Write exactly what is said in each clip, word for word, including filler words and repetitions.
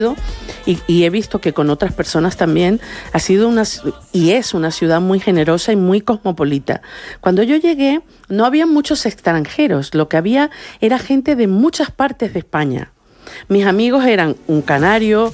Y, y he visto que con otras personas también ha sido una, y es una ciudad muy generosa y muy cosmopolita. Cuando yo llegué no había muchos extranjeros, lo que había era gente de muchas partes de España. Mis amigos eran un canario,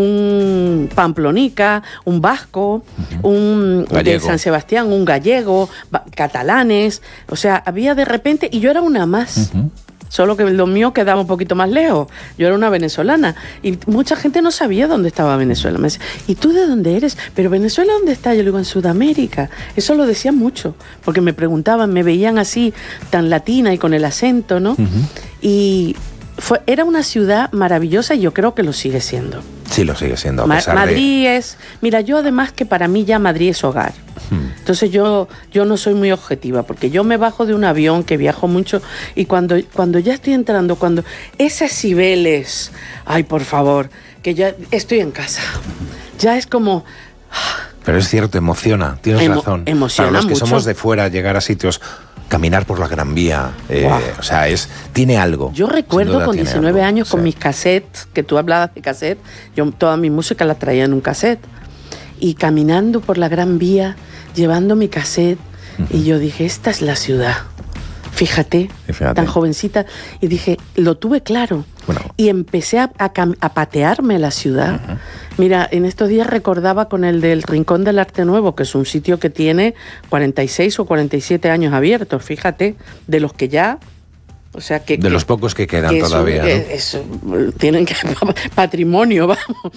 un pamplonica, un vasco, un gallego de San Sebastián, un gallego, catalanes, o sea, había de repente, y yo era una más. Uh-huh. Solo que lo mío quedaba un poquito más lejos. Yo era una venezolana y mucha gente no sabía dónde estaba Venezuela. Me decía, ¿y tú de dónde eres? ¿Pero Venezuela dónde está? Yo le digo, en Sudamérica. Eso lo decían mucho, porque me preguntaban, me veían así, tan latina y con el acento, ¿no? Uh-huh. Y fue, era una ciudad maravillosa y yo creo que lo sigue siendo. Sí, lo sigue siendo. A Ma- pesar Madrid de... es... Mira, yo además que para mí ya Madrid es hogar. Hmm. Entonces yo, yo no soy muy objetiva, porque yo me bajo de un avión, que viajo mucho, y cuando, cuando ya estoy entrando, cuando esas Cibeles, ay, por favor, que ya estoy en casa. Ya es como... Pero es cierto, emociona, tienes Emo- razón. Emociona Para los que mucho. somos de fuera, llegar a sitios... Caminar por la Gran Vía, eh, wow. o sea, es tiene algo. Yo recuerdo con diecinueve algo, años sí. con mis cassettes, que tú hablabas de cassette, yo toda mi música la traía en un cassette, y caminando por la Gran Vía, llevando mi cassette, uh-huh. y yo dije, esta es la ciudad. Fíjate, fíjate, tan jovencita, y dije, lo tuve claro. Bueno. Y empecé a, a, a patearme la ciudad. Uh-huh. Mira, en estos días recordaba con el del Rincón del Arte Nuevo, que es un sitio que tiene cuarenta y seis o cuarenta y siete años abiertos, fíjate, de los que ya... O sea que, de que, los pocos que quedan que todavía, eso, ¿no? Eso, tienen que patrimonio, vamos.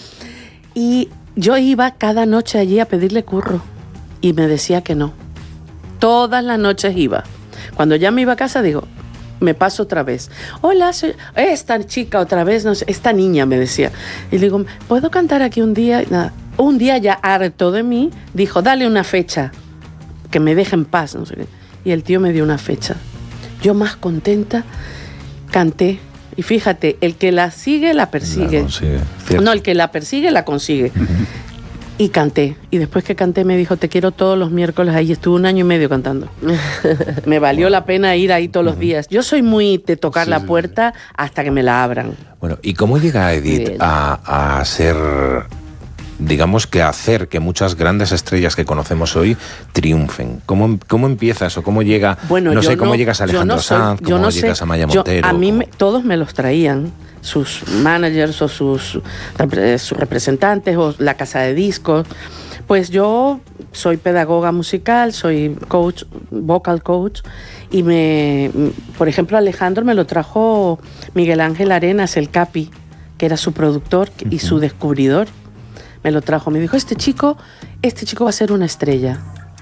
Y yo iba cada noche allí a pedirle curro y me decía que no. Todas las noches iba. Cuando ya me iba a casa, digo, me paso otra vez. Hola, soy esta chica otra vez, no sé, esta niña me decía. Y le digo, ¿puedo cantar aquí un día? Nada. Un día ya harto de mí, dijo, dale una fecha, que me deje en paz, no sé qué. Y el tío me dio una fecha. Yo más contenta, canté. Y fíjate, el que la sigue, la persigue. La consigue, no, el que la persigue, la consigue. Uh-huh. Y canté. Y después que canté me dijo, te quiero todos los miércoles ahí. Estuve un año y medio cantando. Me valió la pena ir ahí todos los días. Yo soy muy de tocar sí, la puerta sí. hasta que me la abran. Bueno, ¿y cómo llega Edith a, a ser... digamos que hacer que muchas grandes estrellas que conocemos hoy triunfen? ¿Cómo, cómo empiezas o cómo llega? Bueno, no sé, no, cómo llegas a Alejandro no soy, Sanz, cómo no llegas sé, a Maya yo, Montero. A mí me, cómo... todos me los traían, sus managers o sus, sus representantes o la casa de discos. Pues yo soy pedagoga musical, soy coach, vocal coach, y me, por ejemplo, Alejandro me lo trajo Miguel Ángel Arenas, el Capi, que era su productor y su descubridor. Me lo trajo, me dijo, este chico, este chico va a ser una estrella.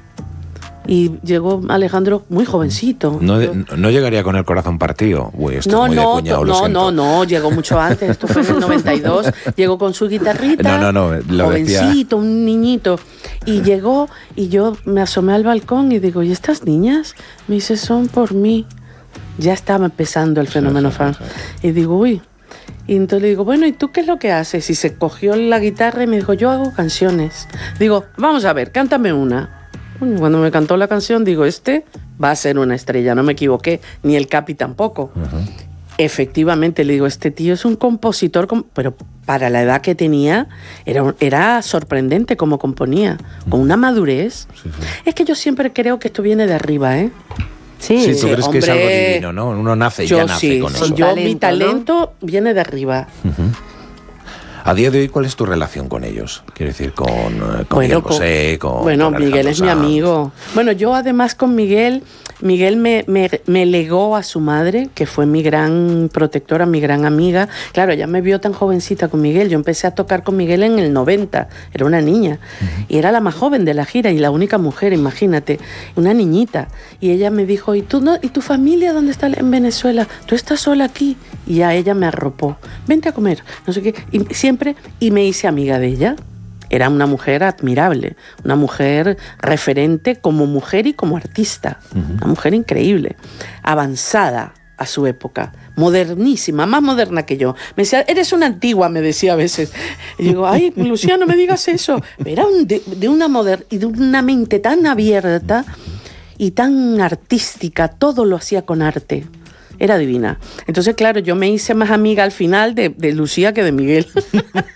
Y llegó Alejandro muy jovencito. No, no llegaría con el corazón partido. Uy, esto no, es muy no, de cuñado, no, lo siento. no, no, llegó mucho antes. Esto fue en el noventa y dos. Llegó con su guitarrita. No, no, no, lo jovencito, decía. Un niñito. Y llegó y yo me asomé al balcón y digo, ¿y estas niñas? Me dice, son por mí. Ya estaba empezando el fenómeno sí, sí, fan. Sí, sí. Y digo, uy. Y entonces le digo, bueno, ¿y tú qué es lo que haces? Y se cogió la guitarra y me dijo, yo hago canciones. Digo, vamos a ver, cántame una. Cuando me cantó la canción, digo, este va a ser una estrella, no me equivoqué, ni el Capi tampoco. Uh-huh. Efectivamente, le digo, este tío es un compositor, pero para la edad que tenía, era, era sorprendente cómo componía, con una madurez. Sí, sí. Es que yo siempre creo que esto viene de arriba, ¿eh? Sí, sí, tú crees hombre, que es algo divino, ¿no? Uno nace y yo ya nace sí, con sí, eso. Yo, talento, mi talento ¿no? viene de arriba. Uh-huh. A día de hoy, ¿cuál es tu relación con ellos? Quiero decir, con, con bueno, Miguel Bosé, con Bueno, con Miguel es Sanz. mi amigo. Bueno, yo además con Miguel, Miguel me, me, me legó a su madre, que fue mi gran protectora, mi gran amiga. Claro, ella me vio tan jovencita con Miguel. Yo empecé a tocar con Miguel en el noventa, era una niña. Uh-huh. Y era la más joven de la gira y la única mujer, imagínate, una niñita. Y ella me dijo, ¿y tú no, y tu familia dónde está en Venezuela? ¿Tú estás sola aquí? Y a ella me arropó. Vente a comer, no sé qué. Y siempre, y me hice amiga de ella. Era una mujer admirable, una mujer referente como mujer y como artista. Uh-huh. Una mujer increíble, avanzada a su época, modernísima, más moderna que yo. Me decía, eres una antigua, me decía a veces. Y digo, ay, Lucía, no me digas eso. Era un, de, de, una moder- y de una mente tan abierta y tan artística, todo lo hacía con arte. Era divina. Entonces, claro, yo me hice más amiga al final de, de Lucía que de Miguel.